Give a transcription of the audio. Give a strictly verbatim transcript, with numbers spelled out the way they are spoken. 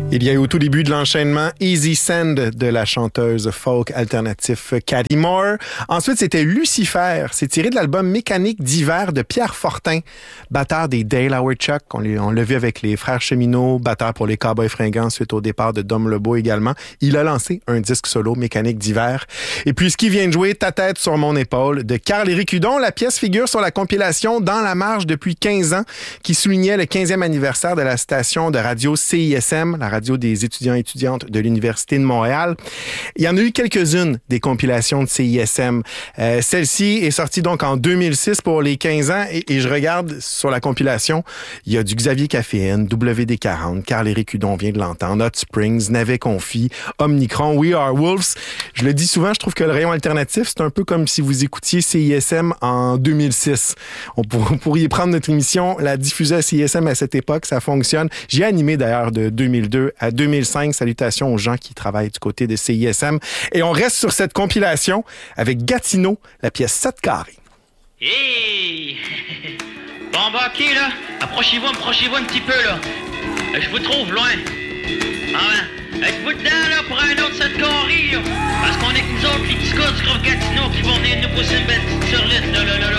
Il y a eu au tout début de l'enchaînement Easy Send de la chanteuse folk alternatif Cathy Moore. Ensuite, c'était Lucifer. C'est tiré de l'album Mécanique d'hiver de Pierre Fortin, batteur des Dale Howard Chuck. On, on l'a vu avec les Frères Cheminots, batteur pour les Cowboys Fringants suite au départ de Dom Lebeau également. Il a lancé un disque solo Mécanique d'hiver. Et puis, ce qui vient de jouer Ta tête sur mon épaule de Carl-Éric Hudon. La pièce figure sur la compilation Dans la marge depuis quinze ans qui soulignait le quinzième anniversaire de la station de radio C I S M, la radio des étudiants et étudiantes de l'Université de Montréal. Il y en a eu quelques-unes des compilations de C I S M. Euh, celle-ci est sortie donc en deux mille six pour les quinze ans et, et je regarde sur la compilation, il y a du Xavier Caféine, W D quarante, Carl-Éric Hudon vient de l'entendre, Hot Springs, Navet Confi, Omnicron, We Are Wolves. Je le dis souvent, je trouve que le rayon alternatif, c'est un peu comme si vous écoutiez C I S M en deux mille six. On pour, vous pourriez prendre notre émission, la diffuser à C I S M à cette époque, ça fonctionne. J'ai animé d'ailleurs de deux mille deux à deux mille cinq. Salutations aux gens qui travaillent du côté de C I S M. Et on reste sur cette compilation avec Gatineau, la pièce sept carrés. Hey! Bon, bah, ok, là. Approchez-vous, approchez-vous un petit peu, là. Je vous trouve loin. Ah, ben, êtes-vous dedans, là, pour un autre sept carrés, là? Parce qu'on est que nous autres, les petits gars du Gros Gatineau, qui vont venir nous pousser une belle petite surlite, là, là, là, là.